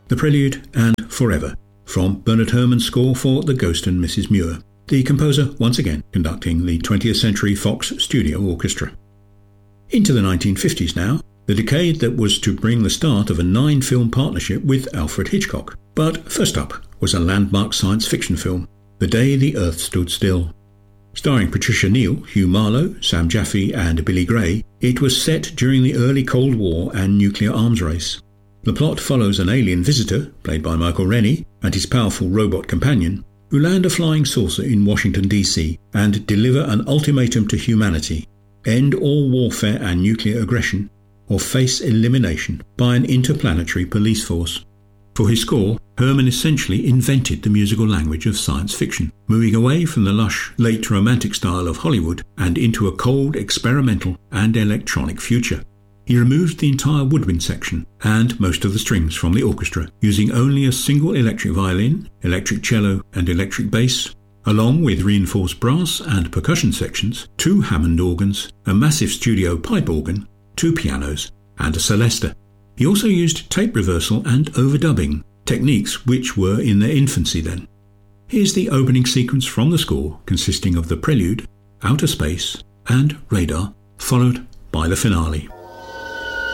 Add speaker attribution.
Speaker 1: The Prelude and Forever, from Bernard Herrmann's score for The Ghost and Mrs. Muir, the composer once again conducting the 20th Century Fox Studio Orchestra. Into the 1950s now, the decade that was to bring the start of a 9-film partnership with Alfred Hitchcock. But first up was a landmark science fiction film, The Day the Earth Stood Still. Starring Patricia Neal, Hugh Marlowe, Sam Jaffe and Billy Gray, it was set during the early Cold War and nuclear arms race. The plot follows an alien visitor, played by Michael Rennie, and his powerful robot companion, who land a flying saucer in Washington, D.C. and deliver an ultimatum to humanity: end all warfare and nuclear aggression, or face elimination by an interplanetary police force. For his score, Herrmann essentially invented the musical language of science fiction, moving away from the lush, late romantic style of Hollywood and into a cold, experimental and electronic future. He removed the entire woodwind section and most of the strings from the orchestra, using only a single electric violin, electric cello and electric bass, along with reinforced brass and percussion sections, 2 Hammond organs, a massive studio pipe organ, 2 pianos and a celesta. He also used tape reversal and overdubbing, techniques which were in their infancy then. Here's the opening sequence from the score, consisting of the prelude, outer space and radar, followed by the finale.